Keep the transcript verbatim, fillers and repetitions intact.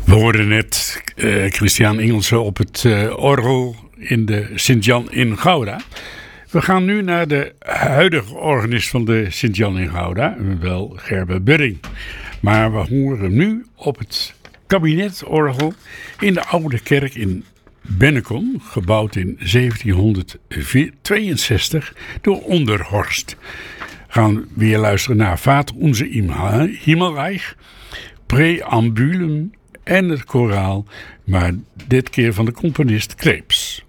We hoorden net uh, Christian Engelsen op het uh, orgel in de Sint-Jan in Gouda. We gaan nu naar de huidige organist van de Sint-Jan in Gouda, wel Gerbe Budding. Maar we horen hem nu op het kabinetorgel in de oude kerk in Bennekom, gebouwd in zeventienhonderdtweeënzestig door Onderhorst. Gaan we weer luisteren naar Vater Unser im Himmelreich, Preambulum en het koraal, maar dit keer van de componist Krebs.